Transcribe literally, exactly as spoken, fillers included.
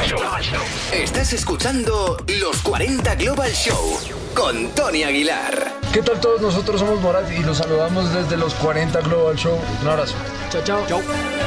Estás escuchando Los cuarenta Global Show con Tony Aguilar. ¿Qué tal todos? Nosotros somos Morat y los saludamos desde Los cuarenta Global Show. Un abrazo. Chao, chao. Chao.